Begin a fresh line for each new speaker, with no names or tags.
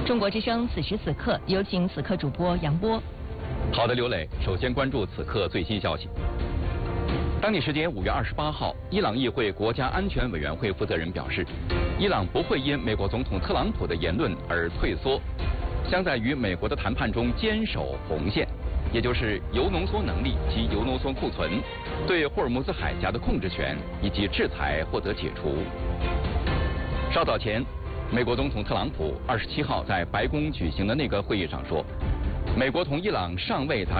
中国之声此时此刻，有请此刻主播杨波。
好的，刘磊，首先关注此刻最新消息。当地时间5月28号，伊朗议会国家安全委员会负责人表示，伊朗不会因美国总统特朗普的言论而退缩，将在与美国的谈判中坚守红线，也就是铀浓缩能力及铀浓缩库存、对霍尔木兹海峡的控制权以及制裁获得解除。稍早前，美国总统特朗普27号在白宫举行的内阁会议上说，美国同伊朗尚未达